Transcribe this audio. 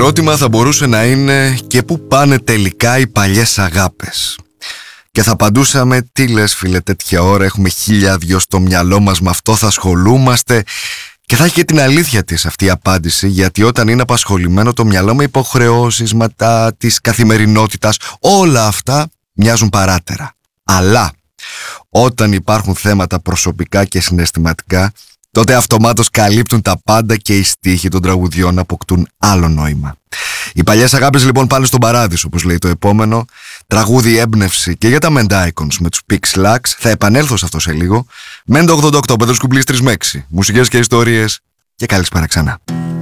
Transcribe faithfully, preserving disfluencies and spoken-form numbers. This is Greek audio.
ερώτημα θα μπορούσε να είναι και πού πάνε τελικά οι παλιές αγάπες. Και θα απαντούσαμε, τι λες φίλε, τέτοια ώρα έχουμε χίλια δυο στο μυαλό μας, με αυτό θα ασχολούμαστε. Και θα έχει και την αλήθεια της αυτή η απάντηση, γιατί όταν είναι απασχολημένο το μυαλό με υποχρεώσεις, μετά της καθημερινότητας, όλα αυτά μοιάζουν παράτερα. Αλλά όταν υπάρχουν θέματα προσωπικά και συναισθηματικά, τότε αυτομάτως καλύπτουν τα πάντα και οι στίχοι των τραγουδιών αποκτούν άλλο νόημα. Οι παλιές αγάπες λοιπόν πάνε στον παράδεισο, όπως λέει το επόμενο. Τραγούδι έμπνευση και για τα Mend Icons με τους Pixlax. Θα επανέλθω σε αυτό σε λίγο. Mend ογδόντα οκτώ, Πέτρος Κουμπλής τρεις με έξι. Μουσικές και ιστορίες και καλησπέρα ξανά.